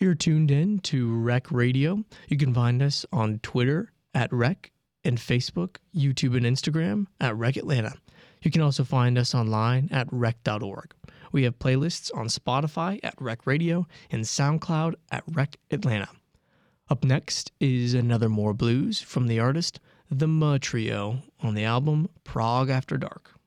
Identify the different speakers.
Speaker 1: You're tuned in to Rec Radio. You can find us on Twitter at Rec and Facebook, YouTube, and Instagram at Rec Atlanta. You can also find us online at rec.org. We have playlists on Spotify at Rec Radio and SoundCloud at Rec Atlanta. Up next is Another More Blues from the artist The Mud Trio on the album Prague After Dark.